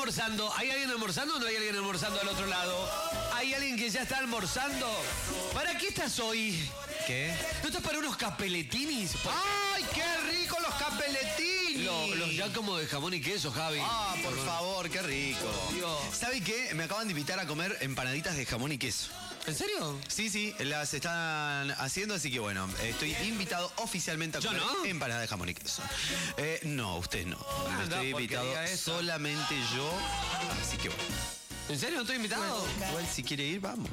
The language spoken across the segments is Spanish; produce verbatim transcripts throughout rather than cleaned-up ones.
almorzando? ¿Hay alguien almorzando o no hay alguien almorzando al otro lado? ¿Hay alguien que ya está almorzando? ¿Para qué estás hoy? ¿Qué? ¿No estás para unos capeletinis? ¡Ay, qué rico los capeletinis! Los, los ya como de jamón y queso, Javi. Ah, por Perdón. favor, qué rico. Dios. ¿Sabe qué? Me acaban de invitar a comer empanaditas de jamón y queso. ¿En serio? Sí, sí, las están haciendo, así que bueno, estoy invitado oficialmente a comer ¿Yo no? empanadas de jamón y queso. Eh, no, usted no. Ah, estoy no, invitado solamente yo, así que bueno. ¿En serio no estoy invitado? Bueno, igual si quiere ir, vamos.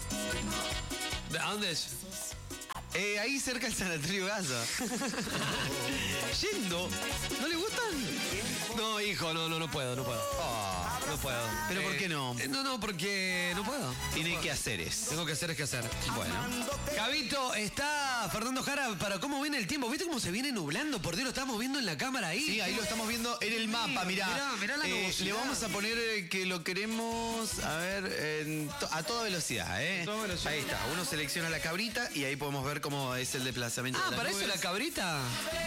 ¿A dónde es? Eh, ahí cerca del Sanatorio Gaza. Yendo. ¿No le gustan? No, hijo, no, no, no puedo, no puedo. Oh, no puedo. ¿Pero eh, por qué no? No, no, porque no puedo. Tiene que hacer es. Tengo que hacer es que hacer. Bueno. Javito, está Fernando Jara para cómo viene el tiempo. ¿Viste cómo se viene nublando? Por Dios, lo estamos viendo en la cámara ahí. Sí, ahí lo estamos viendo en el mapa, mirá. Mirá, mirá la eh, nubosidad. Le vamos a poner eh, que lo queremos, a ver, en to- a toda velocidad, ¿eh? A toda velocidad. Ahí está, uno selecciona la cabrita y ahí podemos ver cómo es el desplazamiento Ah, de las ¿para eso nubes. la cabrita?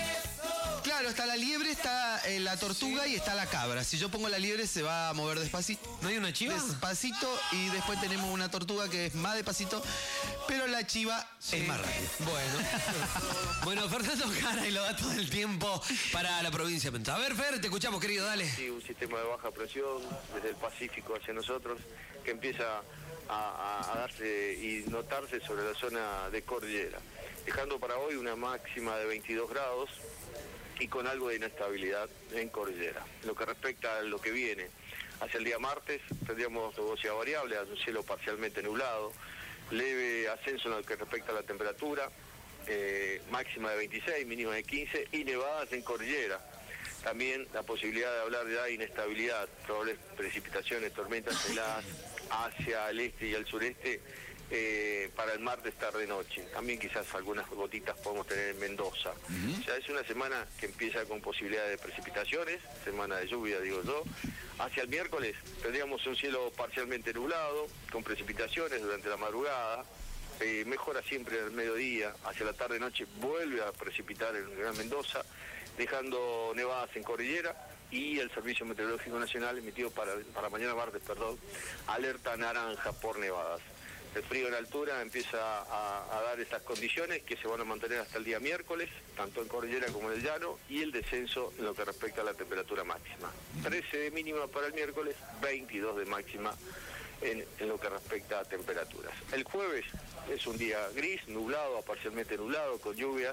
Claro, está la liebre, está eh, la tortuga sí. y está la cabra. Si yo pongo la liebre se va a mover despacito. ¿No hay una chiva? Despacito y después tenemos una tortuga que es más despacito, pero la chiva Sí. es más rápida. Bueno. Bueno, Fernando Jara y lo da todo el tiempo para la provincia. A ver, Fer, te escuchamos, querido, dale. Sí, un sistema de baja presión desde el Pacífico hacia nosotros que empieza a, a, a darse y notarse sobre la zona de cordillera, dejando para hoy una máxima de veintidós grados y con algo de inestabilidad en cordillera. Lo que respecta a lo que viene hacia el día martes, tendríamos nubosidad variable, un cielo parcialmente nublado, leve ascenso en lo que respecta a la temperatura, eh, máxima de veintiséis, mínima de quince y nevadas en cordillera. También la posibilidad de hablar ya de inestabilidad, probables precipitaciones, tormentas heladas hacia el este y al sureste eh, para el martes tarde-noche. También quizás algunas gotitas podemos tener en Mendoza. Uh-huh. O sea, es una semana que empieza con posibilidad de precipitaciones, semana de lluvia, digo yo. Hacia el miércoles tendríamos un cielo parcialmente nublado, con precipitaciones durante la madrugada. Eh, mejora siempre al mediodía, hacia la tarde-noche vuelve a precipitar en Gran Mendoza, dejando nevadas en cordillera y el Servicio Meteorológico Nacional emitió para, para mañana martes, perdón, alerta naranja por nevadas. El frío en altura empieza a, a dar estas condiciones que se van a mantener hasta el día miércoles, tanto en cordillera como en el llano, y el descenso en lo que respecta a la temperatura máxima. trece de mínima para el miércoles, veintidós de máxima en, en lo que respecta a temperaturas. El jueves es un día gris, nublado, parcialmente nublado, con lluvias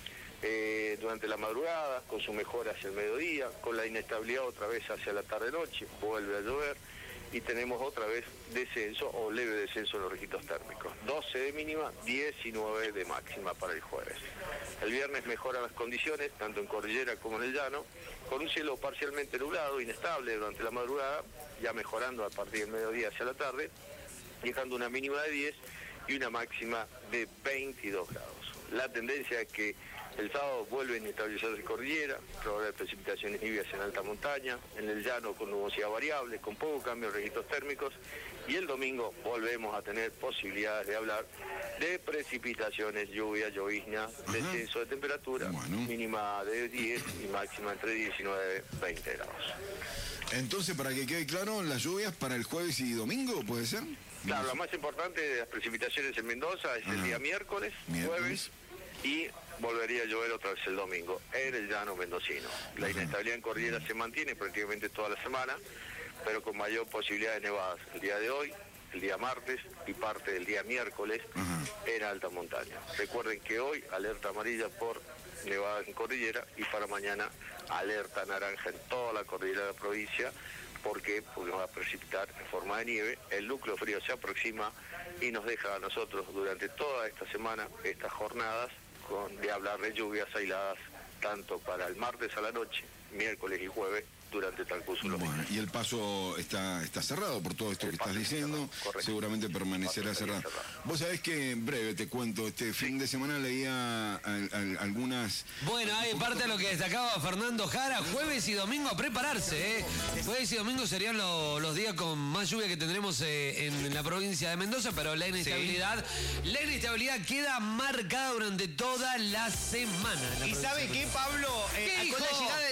eh, durante la madrugada, con su mejora hacia el mediodía, con la inestabilidad otra vez hacia la tarde-noche, vuelve a llover, y tenemos otra vez descenso o leve descenso en los registros térmicos. doce de mínima, diecinueve de máxima para el jueves. El viernes mejoran las condiciones, tanto en cordillera como en el llano, con un cielo parcialmente nublado, inestable durante la madrugada, ya mejorando a partir del mediodía hacia la tarde, dejando una mínima de diez y una máxima de veintidós grados. La tendencia es que el sábado vuelven a estabilizarse en cordillera, probables precipitaciones niveas en alta montaña, en el llano con nubosidad variable, con poco cambio de registros térmicos, y el domingo volvemos a tener posibilidades de hablar de precipitaciones, lluvia, llovizna, descenso de temperatura, bueno. mínima de diez y máxima entre diecinueve y veinte grados. Entonces, para que quede claro, las lluvias para el jueves y domingo, ¿puede ser? Claro, lo más importante de las precipitaciones en Mendoza es Ajá. el día miércoles, miércoles, jueves, y volvería a llover otra vez el domingo en el llano mendocino. La Ajá. inestabilidad en cordillera se mantiene prácticamente toda la semana, pero con mayor posibilidad de nevadas el día de hoy, el día martes y parte del día miércoles Ajá. en alta montaña. Recuerden que hoy alerta amarilla por nevadas en cordillera y para mañana alerta naranja en toda la cordillera de la provincia. ¿Por qué? Porque va a precipitar en forma de nieve, el núcleo frío se aproxima y nos deja a nosotros durante toda esta semana, estas jornadas, con, de hablar de lluvias aisladas, tanto para el martes a la noche, miércoles y jueves, durante el transcurso. Bueno, y el paso está, está cerrado por todo esto el que estás diciendo, seguramente permanecerá cerrado. cerrado. Vos sabés que en breve te cuento, este fin sí. de semana leía al, al, algunas... Bueno, hay parte de lo que destacaba Fernando Jara, jueves y domingo a prepararse, ¿eh? Jueves y domingo serían lo, los días con más lluvia que tendremos eh, en la provincia de Mendoza, pero la inestabilidad, sí. la inestabilidad queda marcada durante toda la semana. La ¿Y sabe qué, Pablo? Eh, ¿Qué, con la llegada del niño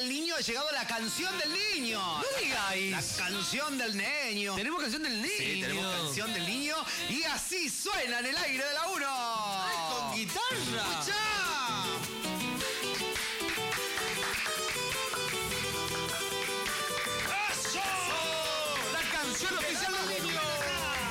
llegado la canción del niño. No digáis. La canción del niño. Tenemos canción del niño. Sí, tenemos canción del niño. Y así suena en el aire de la uno. Ay, con guitarra.